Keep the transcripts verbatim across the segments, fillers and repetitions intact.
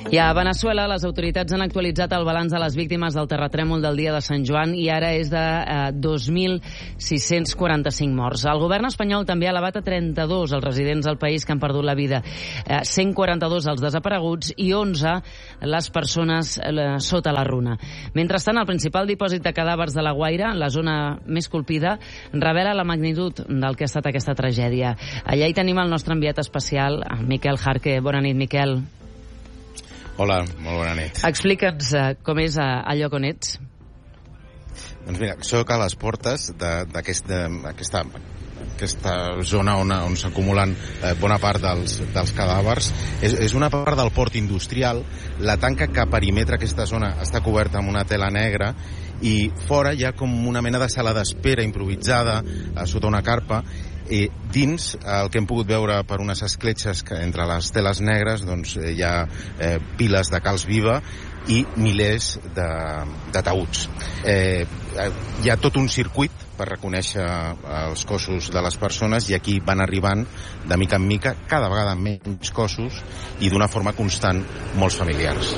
I a Veneçuela, les autoritats han actualitzat el balanç de les víctimes del terratrèmol del dia de Sant Joan i ara és de eh, dos mil sis-cents quaranta-cinc morts. El govern espanyol també ha elevat a trenta-dos els residents del país que han perdut la vida, eh, cent quaranta-dos els desapareguts i onze les persones eh, sota la runa. Mentrestant, el principal dipòsit de cadàvers de la Guaira, la zona més colpida, revela la magnitud del que ha estat aquesta tragèdia. Allà hi tenim el nostre enviat especial, Miquel Jarque. Bona nit, Miquel. Hola, molt bona nit. Explica'ns uh, com és uh, el lloc on ets. Doncs mira, soc a les portes d'aquesta aquesta, aquesta zona on, on s'acumulen eh, bona part dels, dels cadàvers. És, és una part del port industrial. La tanca que perimetra aquesta zona està coberta amb una tela negra i fora hi ha com una mena de sala d'espera improvisada eh, sota una carpa. I dins, el que hem pogut veure per unes escletxes que entre les teles negres, doncs hi ha eh, piles de calç viva i milers d'ataüts. Eh, hi ha tot un circuit per reconèixer els cossos de les persones i aquí van arribant de mica en mica cada vegada menys cossos i d'una forma constant molts familiars.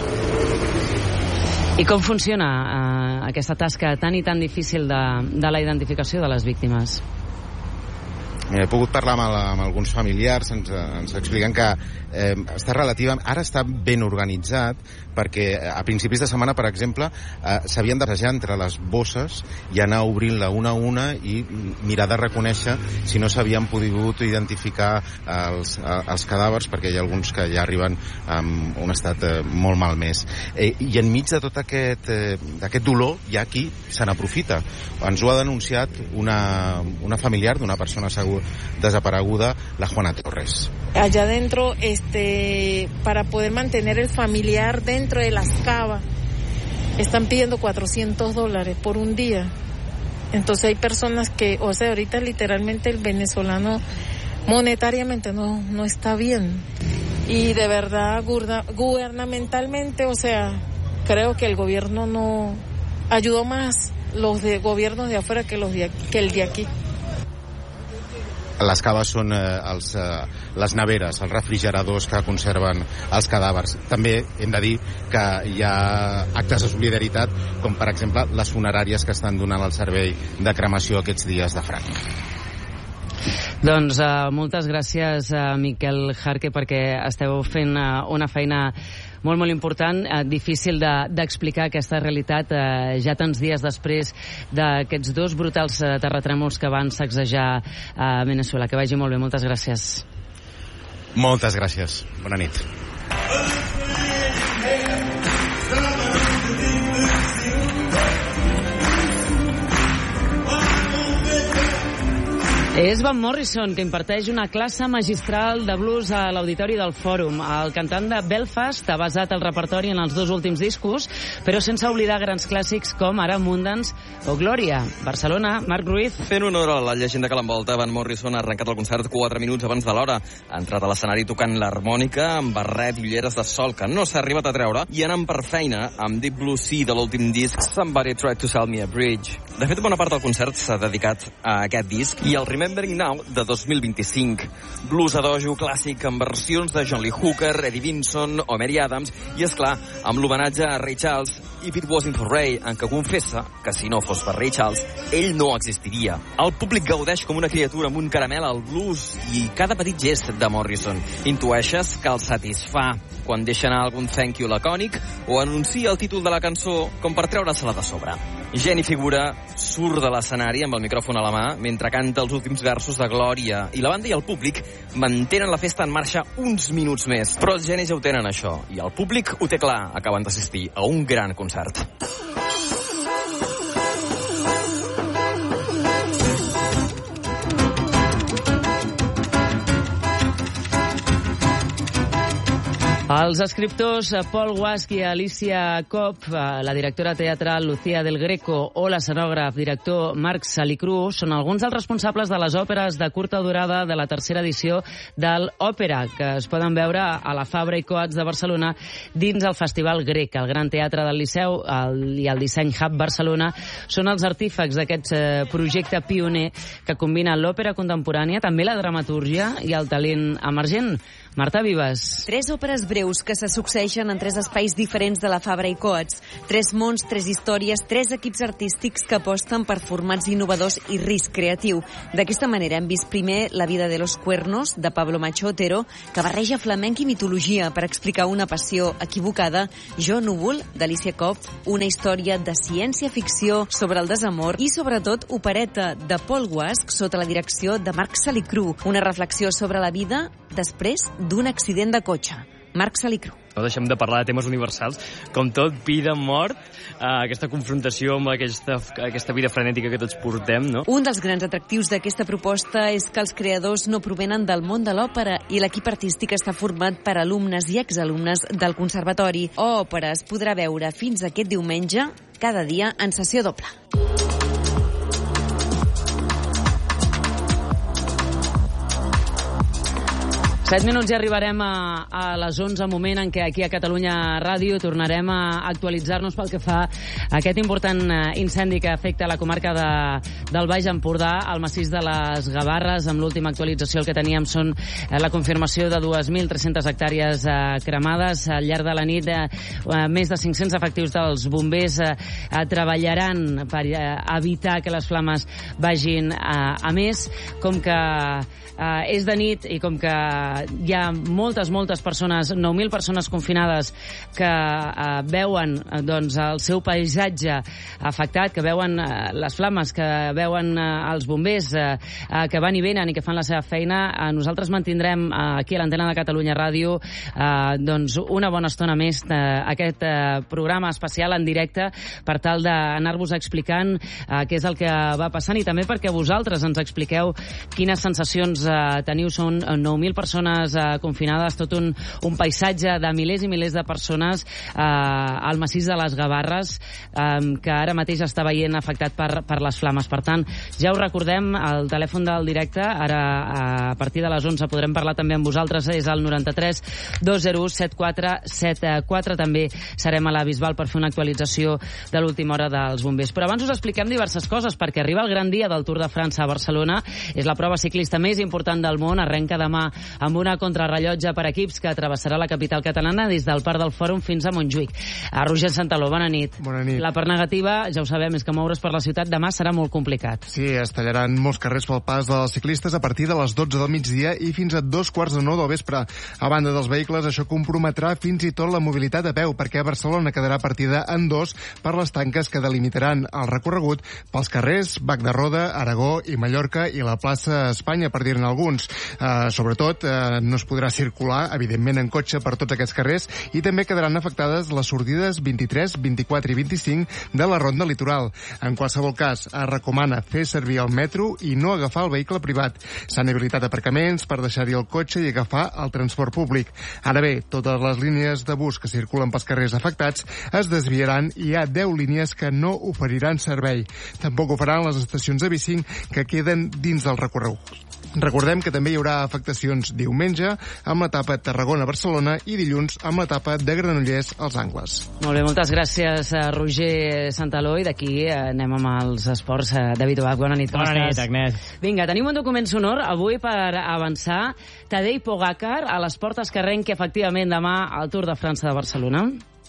I com funciona eh, aquesta tasca tan i tan difícil de, de la identificació de les víctimes? He pogut parlar amb, amb alguns familiars, ens, ens expliquen que eh, està relativa, ara està ben organitzat perquè a principis de setmana, per exemple, eh, s'havien de passejar entre les bosses i anar obrint-la una a una i mirar de reconèixer si no s'havien pogut identificar els, els cadàvers, perquè hi ha alguns que ja arriben en un estat eh, molt malmès. Eh, I enmig de tot aquest, eh, d'aquest dolor hi ha qui se n'aprofita. Ens ho ha denunciat una, una familiar d'una persona segura desapareguda, la Juana Torres. Allá adentro, este, para poder mantener el familiar dentro de las cavas, están pidiendo cuatrocientos dólares por un día. Entonces hay personas que, o sea, ahorita literalmente el venezolano monetariamente no, no está bien. Y de verdad, gubernamentalmente, o sea, creo que el gobierno no ayudó más los de gobiernos de afuera que, los de, que el de aquí. Les caves són eh, els, eh, les neveres, els refrigeradors que conserven els cadàvers. També hem de dir que hi ha actes de solidaritat, com per exemple les funeràries que estan donant el servei de cremació aquests dies de Franc. Doncs uh, moltes gràcies, uh, Miquel Jarque, perquè esteu fent uh, una feina molt, molt important, eh, difícil d'explicar de, aquesta realitat eh, ja tants dies després d'aquests dos brutals eh, terratrèmols que van sacsejar a eh, Veneçuela. Que vagi molt bé, moltes gràcies. Moltes gràcies. Bona nit. És Van Morrison, que imparteix una classe magistral de blues a l'Auditori del Fòrum. El cantant de Belfast ha basat el repertori en els dos últims discos, però sense oblidar grans clàssics com ara Moondance o Glòria. Barcelona, Marc Ruiz. Fent honor a la llegenda que l'envolta, Van Morrison ha arrencat el concert quatre minuts abans de l'hora. Ha entrat a l'escenari tocant l'harmònica amb barret i ulleres de sol que no s'ha arribat a treure i anant per feina amb Deep Blue Sea de l'últim disc Somebody Tried to Sell Me a Bridge. De fet, bona part del concert s'ha dedicat a aquest disc i el Remembering Now de dos mil vint-i-cinc. Blues a dojo clàssic amb versions de John Lee Hooker, Eddie Vinson o Mary Adams i, és clar, amb l'homenatge a Ray Charles, If It Wasn't for Ray, en què confessa que si no fos per Ray Charles, ell no existiria. El públic gaudeix com una criatura amb un caramel al blues i cada petit gest de Morrison intueixes que el satisfà quan deixa anar algun thank you lacònic o anuncia el títol de la cançó com per treure-se-la de sobre. Geni Figura surt de l'escenari amb el micròfon a la mà mentre canta els últims versos de Glòria i la banda i el públic mantenen la festa en marxa uns minuts més. Però els genis ja ho tenen, això, i el públic ho té clar, acaben d'assistir a un gran concert. Els escriptors Paul Guasch i Alicia Cobb, la directora teatral Lucía del Greco o l'escenògraf director Marc Salicru són alguns dels responsables de les òperes de curta durada de la tercera edició del Òpera, que es poden veure a la Fabra i Coats de Barcelona dins el Festival Grec. El Gran Teatre del Liceu el, i el Disseny Hub Barcelona són els artífecs d'aquest eh, projecte pioner que combina l'òpera contemporània, també la dramatúrgia i el talent emergent. Marta Vives. Tres òperes breus que se succeeixen en tres espais diferents de la Fabra i Coats. Tres mons, tres històries, tres equips artístics que aposten per formats innovadors i risc creatiu. D'aquesta manera hem vist primer La vida de los cuernos, de Pablo Macho Otero, que barreja flamenc i mitologia per explicar una passió equivocada. Jo núvol, d'Alicia Cobb, una història de ciència-ficció sobre el desamor i, sobretot, opereta de Paul Guasc sota la direcció de Marc Salicru. Una reflexió sobre la vida després d'un accident de cotxe. Marc Salicru. No deixem de parlar de temes universals, com tot, vida, mort, eh, aquesta confrontació amb aquesta, aquesta vida frenètica que tots portem, no? Un dels grans atractius d'aquesta proposta és que els creadors no provenen del món de l'òpera i l'equip artístic està format per alumnes i exalumnes del conservatori. Òpera es podrà veure fins aquest diumenge, cada dia en sessió doble. Set minuts i arribarem a, a les onze, moment en què aquí a Catalunya Ràdio tornarem a actualitzar-nos pel que fa a aquest important incendi que afecta la comarca de, del Baix Empordà, al massís de les Gavarres. Amb l'última actualització el que teníem són la confirmació de dues mil tres-centes hectàrees eh, cremades. Al llarg de la nit, eh, més de cinc-cents efectius dels bombers eh, treballaran per eh, evitar que les flames vagin eh, a més. Com que eh, és de nit i com que hi ha moltes, moltes persones, nou mil persones confinades que eh, veuen eh, doncs, el seu paisatge afectat, que veuen eh, les flames, que veuen eh, els bombers eh, eh, que van i venen i que fan la seva feina. Eh, nosaltres mantindrem eh, aquí a l'antena de Catalunya Ràdio eh, doncs una bona estona més eh, aquest eh, programa especial en directe per tal d'anar-vos explicant eh, què és el que va passant i també perquè vosaltres ens expliqueu quines sensacions eh, teniu. Són nou mil persones eh, confinades, tot un, un paisatge de milers i milers de persones eh, al massís de les Gavarres eh, que ara mateix està veient afectat per, per les flames. Per tant, ja ho recordem, el telèfon del directe, ara a partir de les onze podrem parlar també amb vosaltres, és el noranta-tres dos zero u set quatre set quatre. També serem a la Bisbal per fer una actualització de l'última hora dels bombers. Però abans us expliquem diverses coses, perquè arriba el gran dia del Tour de França a Barcelona. És la prova ciclista més important del món. Arrenca demà amb una contrarrellotge per equips que travessarà la capital catalana des del Parc del Fòrum fins a Montjuïc. A Roger Santaló, bona nit. Bona nit. La part negativa, ja ho sabem, és que moure's per la ciutat demà serà molt complicat. Sí, es tallaran molts carrers pel pas dels ciclistes a partir de les dotze del migdia i fins a dos quarts de nou del vespre. A banda dels vehicles, això comprometrà fins i tot la mobilitat a peu, perquè Barcelona quedarà partida en dos per les tanques que delimitaran el recorregut pels carrers Bac de Roda, Aragó i Mallorca i la plaça Espanya, per dir-ne alguns. Uh, sobretot, uh, no es podrà circular, evidentment, en cotxe per tots aquests carrers i també quedaran afectades les sortides vint-i-tres, vint-i-quatre i vint-i-cinc de la Ronda Litoral. En qualsevol cas, es recomana fer servir el metro i no agafar el vehicle privat. S'han habilitat aparcaments per deixar-hi el cotxe i agafar el transport públic. Ara bé, totes les línies de bus que circulen pels carrers afectats es desviaran i hi ha deu línies que no oferiran servei. Tampoc ho faran les estacions de bici que queden dins del recorregut. Recordem que també hi haurà afectacions diumenge amb l'etapa Tarragona-Barcelona i dilluns amb l'etapa de Granollers als Angles. Molt bé, moltes gràcies a Roger Santaló, i d'aquí anem amb els esports. David Oach, bona nit, com bona estàs? Bona nit, Agnès. Vinga, tenim un document sonor avui per avançar. Tadej Pogacar a les portes que arrenqui efectivament demà al Tour de França de Barcelona.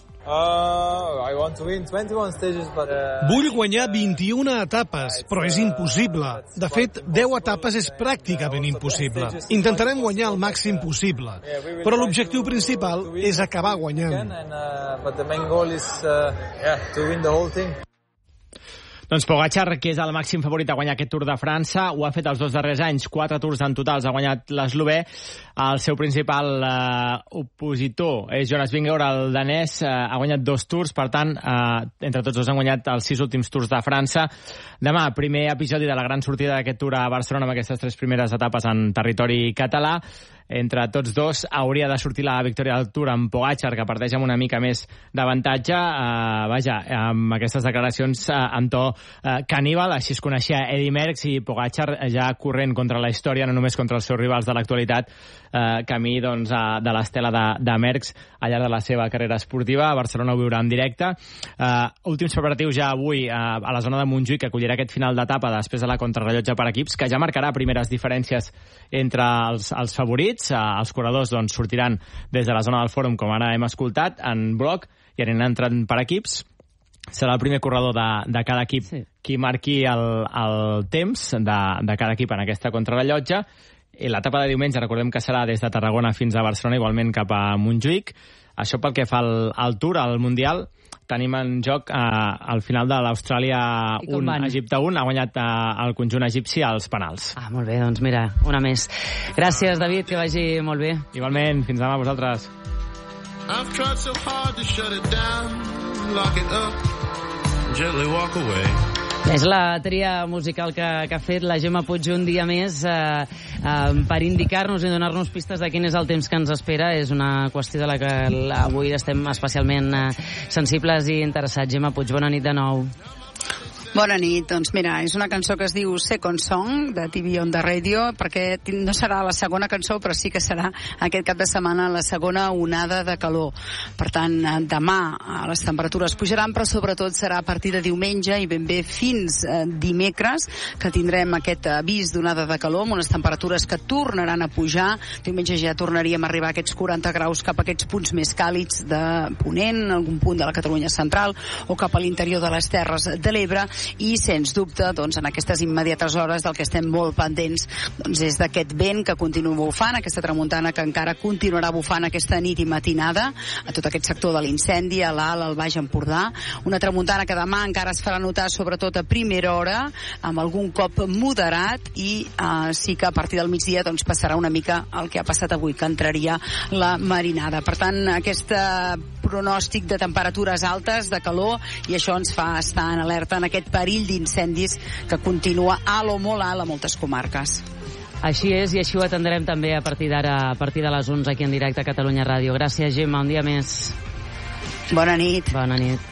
Uh, I want to win twenty-one stages, but, uh... Vull guanyar vint-i-una etapes, però és impossible. De fet, deu etapes és pràcticament impossible. Intentarem guanyar el màxim possible, però l'objectiu principal és acabar guanyant. But the main goal is uh, yeah, to win the whole thing. Doncs Pogacar, que és el màxim favorit a guanyar aquest Tour de França, ho ha fet els dos darrers anys, quatre Tours en total ha guanyat l'eslovè. El seu principal eh, opositor és Jonas Vingegaard, el danès, eh, ha guanyat dos Tours, per tant, eh, entre tots dos han guanyat els sis últims Tours de França. Demà, primer episodi de la gran sortida d'aquest Tour a Barcelona amb aquestes tres primeres etapes en territori català. Entre tots dos hauria de sortir la victòria del Tour amb Pogacar, que parteix amb una mica més d'avantatge. Uh, vaja, amb aquestes declaracions uh, amb to uh, caníbal, així es coneixia Eddy Merckx, i Pogacar ja corrent contra la història, no només contra els seus rivals de l'actualitat, uh, camí doncs, uh, de l'estela de, de Merckx al llarg de la seva carrera esportiva. A Barcelona ho viurà en directe. Uh, últims preparatius ja avui uh, a la zona de Montjuïc, que acollirà aquest final d'etapa després de la contrarrellotge per equips, que ja marcarà primeres diferències entre els, els favorits. dividits. Els corredors doncs, sortiran des de la zona del fòrum, com ara hem escoltat, en bloc, i aniran entrant per equips. Serà el primer corredor de, de cada equip sí. qui marqui el, el temps de, de cada equip en aquesta contrarrellotge. I l'etapa de diumenge, recordem que serà des de Tarragona fins a Barcelona, igualment cap a Montjuïc. Això pel que fa al, al Tour, al Mundial, tenim en joc eh, al final de l'Austràlia un, Egipte un, ha guanyat eh, el conjunt egipci als penals. Ah, molt bé, doncs mira, una més. Gràcies, David, que vagi molt bé. Igualment, fins demà a vosaltres. I've tried so hard to shut it down, lock it up, gently walk away. És la tria musical que, que ha fet la Gemma Puig un dia més eh, eh, per indicar-nos i donar-nos pistes de quin és el temps que ens espera. És una qüestió de la que avui estem especialment eh, sensibles i interessats. Gemma Puig, bona nit de nou. Bona nit, doncs mira, és una cançó que es diu Second Song, de T V on the Radio, perquè no serà la segona cançó, però sí que serà aquest cap de setmana la segona onada de calor. Per tant, demà les temperatures pujaran, però sobretot serà a partir de diumenge i ben bé fins eh, dimecres, que tindrem aquest avís d'onada de calor, amb unes temperatures que tornaran a pujar. Diumenge ja tornaríem a arribar a aquests quaranta graus cap a aquests punts més càlids de Ponent, algun punt de la Catalunya central, o cap a l'interior de les Terres de l'Ebre. I, sens dubte, doncs, en aquestes immediates hores del que estem molt pendents doncs, és d'aquest vent que continua bufant, aquesta tramuntana que encara continuarà bufant aquesta nit i matinada a tot aquest sector de l'incendi, a l'Alt, al Baix Empordà. Una tramuntana que demà encara es farà notar sobretot a primera hora, amb algun cop moderat, i eh, sí que a partir del migdia doncs, passarà una mica el que ha passat avui, que entraria la marinada. Per tant, aquest pronòstic de temperatures altes, de calor, i això ens fa estar en alerta en aquest perill d'incendis que continua alt o molt alt a moltes comarques. Així és, i així ho atendrem també a partir d'ara, a partir de les onze, aquí en directe a Catalunya Ràdio. Gràcies, Gemma, un dia més. Bona nit. Bona nit.